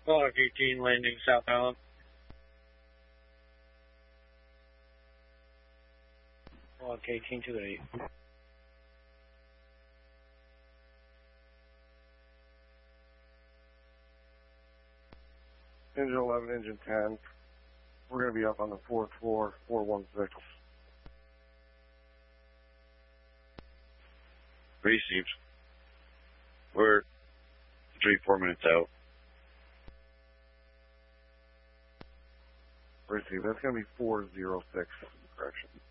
Block 18 landing South Island. Block 18 to 8. Engine 11, engine 10. We're going to be up on the 4th floor, 416. Received. We're 3-4 minutes out. Received. That's going to be 406. Correction.